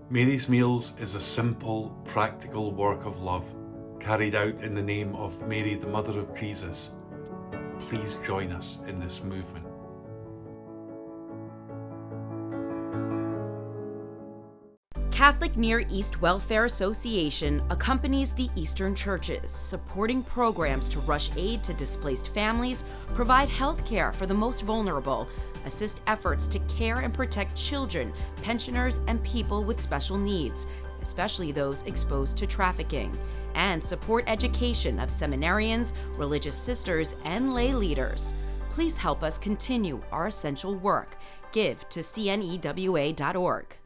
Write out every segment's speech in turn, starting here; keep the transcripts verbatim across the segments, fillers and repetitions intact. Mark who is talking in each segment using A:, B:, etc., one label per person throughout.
A: Mary's Meals is a simple, practical work of love, carried out in the name of Mary, the Mother of Jesus. Please join us in this movement.
B: Catholic Near East Welfare Association accompanies the Eastern churches, supporting programs to rush aid to displaced families, provide health care for the most vulnerable, assist efforts to care and protect children, pensioners, and people with special needs, especially those exposed to trafficking, and support education of seminarians, religious sisters, and lay leaders. Please help us continue our essential work. Give to C N E W A dot org.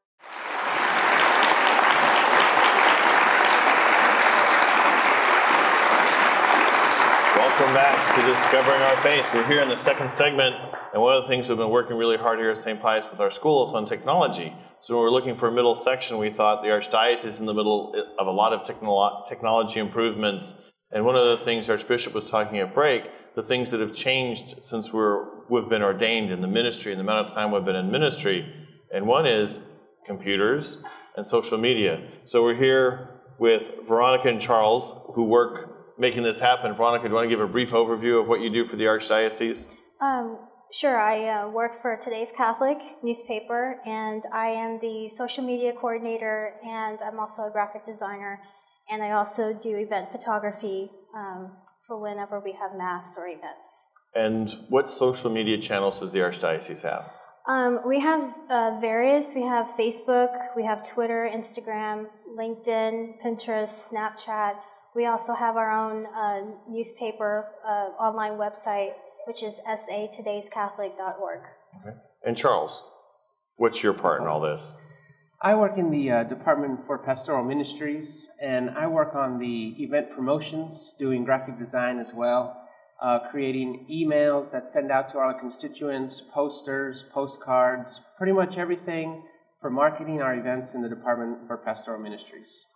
C: Welcome back to Discovering Our Faith. We're here in the second segment, and one of the things we've been working really hard here at Saint Pius with our school is on technology. So when we're looking for a middle section, we thought the Archdiocese is in the middle of a lot of technolo- technology improvements. And one of the things Archbishop was talking at break, the things that have changed since we're, we've been ordained in the ministry and the amount of time we've been in ministry. And one is computers and social media. So we're here with Veronica and Charles, who work making this happen. Veronica, do you want to give a brief overview of what you do for the Archdiocese?
D: Um, sure. I uh, work for Today's Catholic newspaper, and I am the social media coordinator, and I'm also a graphic designer, and I also do event photography um, for whenever we have Mass or events.
C: And what social media channels does the Archdiocese have?
D: Um, we have uh, various. We have Facebook, we have Twitter, Instagram, LinkedIn, Pinterest, Snapchat. We also have our own uh, newspaper uh, online website, which is s a todays catholic dot org.
C: Okay. And Charles, what's your part in all this?
E: I work in the uh, Department for Pastoral Ministries, and I work on the event promotions, doing graphic design as well, uh, creating emails that send out to our constituents, posters, postcards, pretty much everything for marketing our events in the Department for Pastoral Ministries.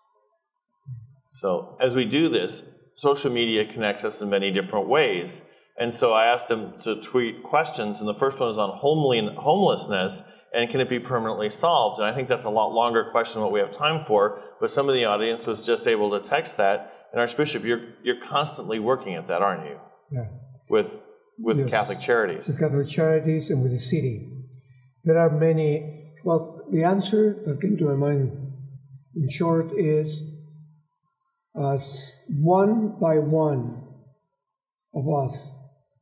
C: So as we do this, social media connects us in many different ways. And so I asked them to tweet questions, and the first one is on homely, homelessness, and can it be permanently solved? And I think that's a lot longer question than what we have time for, but some of the audience was just able to text that. And Archbishop, you're, you're constantly working at that, aren't you?
F: Yeah.
C: With, with
F: yes.
C: Catholic Charities.
F: With Catholic Charities and with the city. There are many, well, the answer that came to my mind in short is, as one by one of us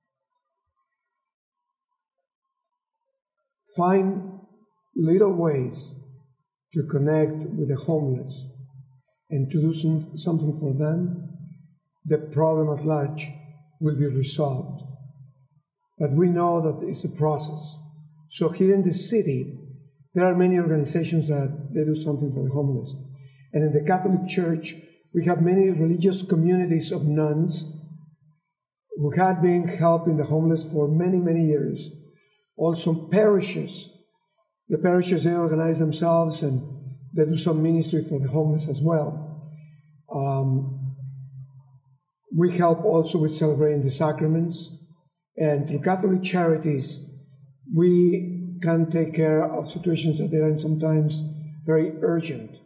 F: find little ways to connect with the homeless and to do some, something for them, the problem at large will be resolved. But we know that it's a process. So here in the city, there are many organizations that they do something for the homeless. And in the Catholic Church, we have many religious communities of nuns who had been helping the homeless for many, many years. Also parishes. The parishes, they organize themselves and they do some ministry for the homeless as well. Um, we help also with celebrating the sacraments. And through Catholic Charities, we can take care of situations that are sometimes very urgent.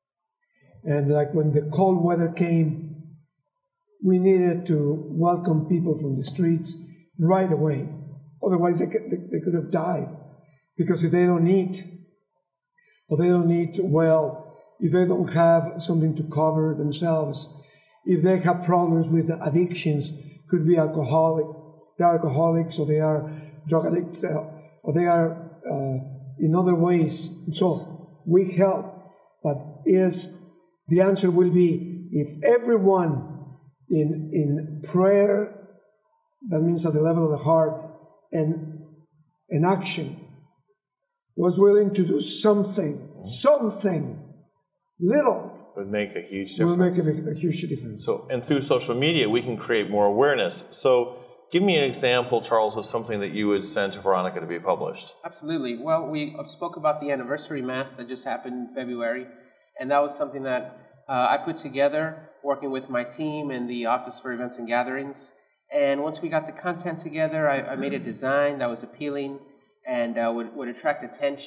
F: And like when the cold weather came, we needed to welcome people from the streets right away. Otherwise, they could, they could have died. Because if they don't eat, or they don't eat well, if they don't have something to cover themselves, if they have problems with addictions, could be alcoholic, they're alcoholics, or they are drug addicts, or they are uh, in other ways. So we help, but is the answer will be if everyone in, in prayer, that means at the level of the heart, and in action, was willing to do something, something, little,
C: would make a huge difference.
F: Will make a, a huge difference.
C: So, and through social media, we can create more awareness. So give me an example, Charles, of something that you would send to Veronica to be published.
E: Absolutely. Well, we spoke about the anniversary Mass that just happened in February, and that was something that uh, I put together working with my team and the Office for Events and Gatherings. And once we got the content together, I, I made a design that was appealing and uh, would, would attract attention.